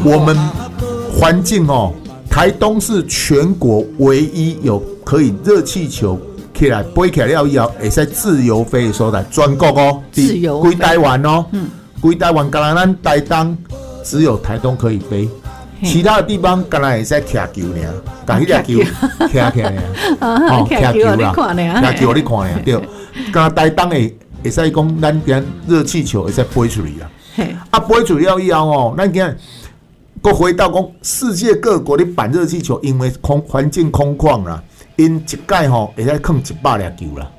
我们环境哦，台东是全国唯一有可以热气球起来飞起来了以后，会使自由飞的所在，全国哦， 自由归台湾哦，归台湾，敢若咱台东只有台东可以飞。其他的地方敢若会使徛球尔，但迄只球徛起来哦，徛球你看呢， 徛球你看呢，对。敢若台东会使讲，咱今热气球会使飞出去啦。啊，飞出去了以后哦，咱今佫回到讲世界各国的办热气球，因为环境空旷啦，因一届吼会使放100粒球啦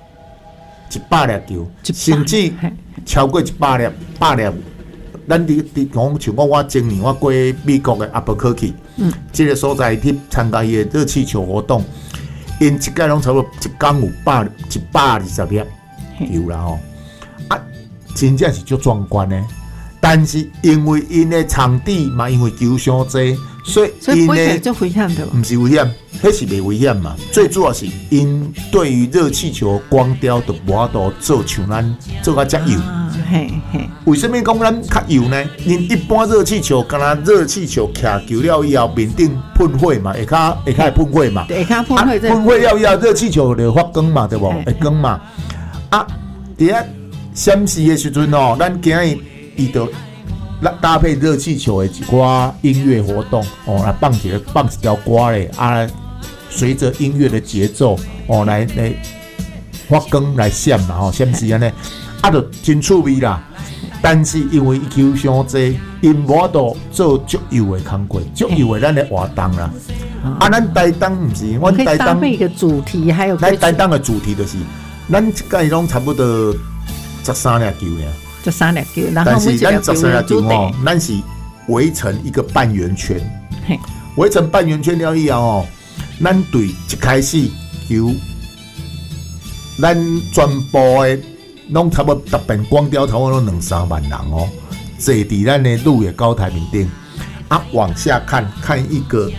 ，100粒球，甚至超过100粒。咱讲像我前年我过美国的阿伯科去，这个所在去参加伊的热气球活动，因一届拢差不多一天有120粒球啦吼，啊，真正是足壮观的。但是因为因的场地嘛，因为球伤济，所以因的就危险对吧？ 不是危险，那是袂危险嘛。最主要是因对于热气球光雕的无法度做像咱做甲遮油。为什么讲咱较油呢？因一般热气球，敢若热气球徛球了以后，面顶喷火嘛，下骹喷火嘛， 下骹喷火， 喷火了以后，热气球就发光嘛，对无？会光嘛。啊，伫遐闪示的时阵哦，咱今日伊就搭配热气球的一寡音乐活动哦，来放一条歌咧啊，随着音乐的节奏哦，来发光来闪嘛吼，闪示安尼。啊，就真趣味啦！但是因为球伤济，因无法度做足油的工作，足油的咱的活动啦。啊，咱台东不是，我台东搭配一个主题，还有咱台东的主题就是，咱一届拢差不多13粒球尔 ，13粒球，然后但是咱13粒球哦，咱是围成一个半圆圈，围成半圆圈了以后哦，咱队一开始球，咱全部的。拢差不多特别光雕差不多2-3万人哦，坐伫咱的路的高台面顶，啊，往下看一个